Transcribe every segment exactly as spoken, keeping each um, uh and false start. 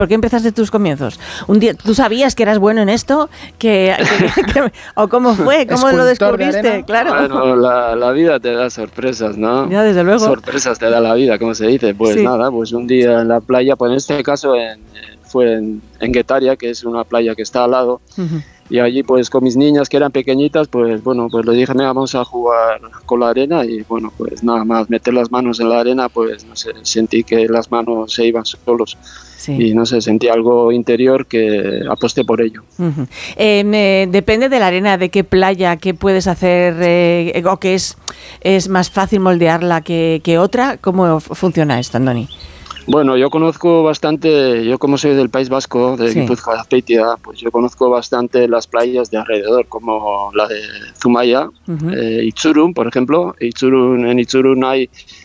¿Por qué empezaste tus comienzos? Un día, ¿tú sabías que eras bueno en esto? ¿Que, que, que, ¿O cómo fue? ¿Cómo lo descubriste? Claro. Bueno, la, la vida te da sorpresas, ¿no? Ya, desde luego. Sorpresas te da la vida, como se dice. Pues sí. Nada, pues un día en la playa, pues en este caso en, fue en, en Guetaria, que es una playa que está al lado. Uh-huh. Y allí pues con mis niñas que eran pequeñitas, pues bueno, pues le dije, mira, vamos a jugar con la arena y bueno, pues nada más meter las manos en la arena, pues no sé, sentí que las manos se iban solos. Sí. Y no sé, sentí algo interior que aposté por ello. Uh-huh. Eh, me, depende de la arena, de qué playa, qué puedes hacer eh, o que es, es más fácil moldearla que, que otra. ¿Cómo funciona esto, Andoni? Bueno, yo conozco bastante, yo como soy del País Vasco, de Gipuzkoa, sí. Azpeitia, pues yo conozco bastante las playas de alrededor, como la de Zumaia, uh-huh. eh, Itzurun, por ejemplo. Itzurun, en Itzurun hay,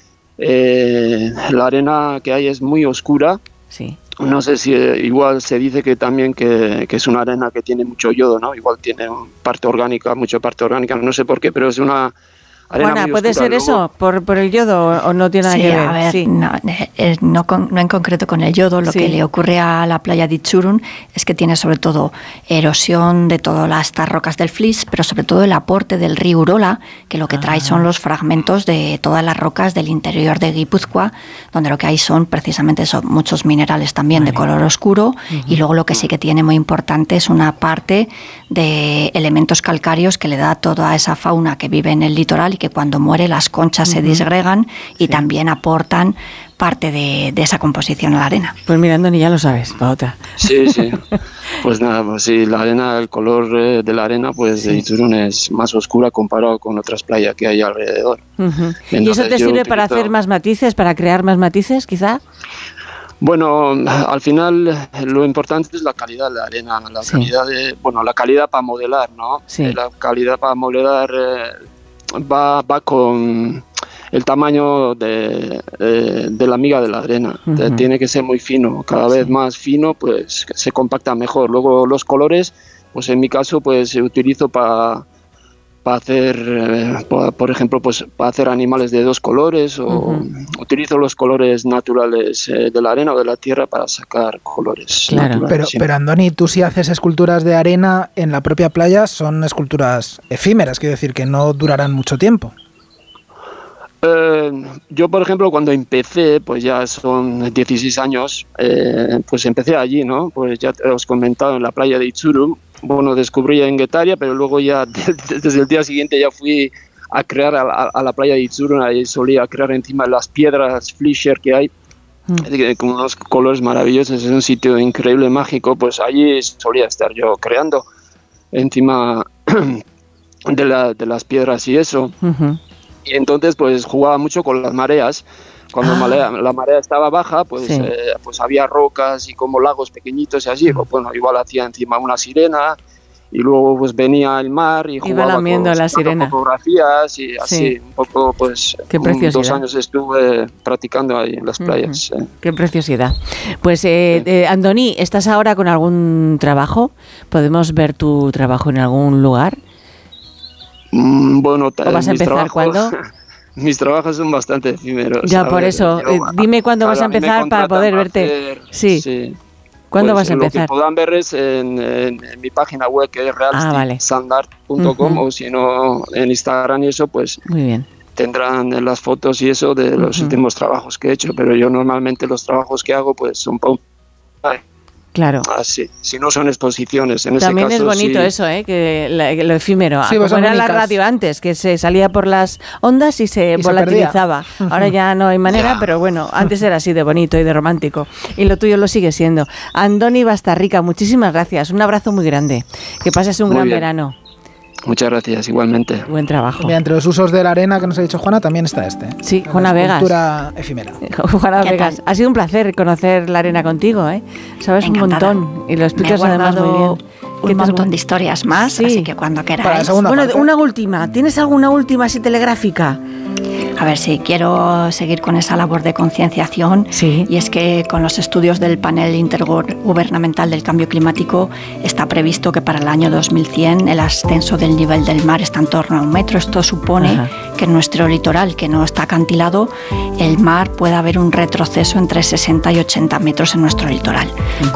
eh, la arena que hay es muy oscura. Sí. No sé si eh, igual se dice que también que, que es una arena que tiene mucho yodo, ¿no? Igual tiene parte orgánica, mucha parte orgánica, no sé por qué, pero es una... Juana, ¿puede ser luego... eso por, por el yodo o no tiene nada sí, que ver? A ver sí, no, eh, no, con, no en concreto con el yodo, lo sí. que le ocurre a la playa de Itzurun es que tiene sobre todo erosión de todas estas rocas del Flis, pero sobre todo el aporte del río Urola, que lo que trae ah. son los fragmentos de todas las rocas del interior de Guipúzcoa, donde lo que hay son precisamente son muchos minerales también vale. de color oscuro, uh-huh. y luego lo que sí que tiene muy importante es una parte de elementos calcáreos que le da toda esa fauna que vive en el litoral y que cuando muere las conchas uh-huh. se disgregan y sí. también aportan parte de, de esa composición a la arena. Pues mira, Andoni, ya lo sabes, pa' otra. Sí, sí. Pues nada, pues sí, la arena, el color eh, de la arena, pues sí. de Itzurun es más oscura comparado con otras playas que hay alrededor. Uh-huh. ¿Y eso te sirve utilizo... para hacer más matices, para crear más matices, quizá? Bueno, al final lo importante es la calidad de la arena, la sí. calidad de, bueno, la calidad para modelar, ¿no? Sí. La calidad para modelar eh, va, va con el tamaño de, de, de la miga de la arena. Uh-huh. Tiene que ser muy fino, cada vez sí. más fino, pues se compacta mejor. Luego los colores, pues en mi caso, pues utilizo para para hacer, eh, por, por ejemplo, pues para hacer animales de dos colores o uh-huh. utilizo los colores naturales eh, de la arena o de la tierra para sacar colores claro. naturales. Pero, sí. pero Andoni, tú si haces esculturas de arena en la propia playa son esculturas efímeras, quiero decir que no durarán mucho tiempo. Eh, yo, por ejemplo, cuando empecé, pues ya son dieciséis años, eh, pues empecé allí, ¿no? Pues ya os he comentado en la playa de Itzurun. Bueno, descubrí en Guetaria, pero luego ya desde el día siguiente ya fui a crear a, a, a la playa de Itzurun, ahí solía crear encima de las piedras Fleischer que hay, mm. con unos colores maravillosos, es un sitio increíble, mágico, pues allí solía estar yo creando encima de, la, de las piedras y eso. Uh-huh. Y entonces pues jugaba mucho con las mareas. Cuando ah. marea, la marea estaba baja, pues, sí. eh, pues había rocas y como lagos pequeñitos y así. Pues, bueno, igual hacía encima una sirena y luego pues venía el mar y jugaba con la sirena. fotografías y así sí. un poco pues Qué un, dos años estuve practicando ahí en las playas. Uh-huh. eh. Qué preciosidad. Pues eh, sí. eh, Andoni, ¿estás ahora con algún trabajo? ¿Podemos ver tu trabajo en algún lugar? Mm, bueno, ¿O vas a empezar cuándo? Mis trabajos son bastante efímeros. Ya, por ver, eso. Yo, dime cuándo vas a empezar para poder verte. Hacer, sí. sí. ¿Cuándo pues, vas a empezar? Lo que puedan ver es en, en, en mi página web, que es realsandart punto com, uh-huh. o si no, en Instagram y eso, pues muy bien. Tendrán las fotos y eso de los uh-huh. últimos trabajos que he hecho. Pero yo normalmente los trabajos que hago, pues son... Claro. Así, si no son exposiciones. En También ese caso, es bonito sí. eso, ¿eh? Que la, lo efímero. Sí, como era la radio antes, que se salía por las ondas y se y volatilizaba. Se Ahora ya no hay manera, ya. Pero bueno, antes era así de bonito y de romántico. Y lo tuyo lo sigue siendo. Andoni Bastarrica, muchísimas gracias. Un abrazo muy grande. Que pases un muy gran bien. verano. Muchas gracias, igualmente. Buen trabajo. Mira, entre los usos de la arena que nos ha dicho Juana, también está este. Sí, Juana Vegas. Escultura efímera. Juana Vegas. Ha sido un placer conocer la arena contigo, ¿eh? Sabes Encantada. un montón y lo explicas además muy bien. Un montón de historias más, sí. Así que cuando queráis. Bueno, parte. una última. ¿Tienes alguna última así telegráfica? A ver, sí, quiero seguir con esa labor de concienciación. Sí. Y es que con los estudios del panel intergubernamental del cambio climático está previsto que para el año dos mil cien el ascenso del nivel del mar está en torno a un metro. Esto supone Ajá. que en nuestro litoral, que no está acantilado, el mar pueda haber un retroceso entre sesenta y ochenta metros en nuestro litoral.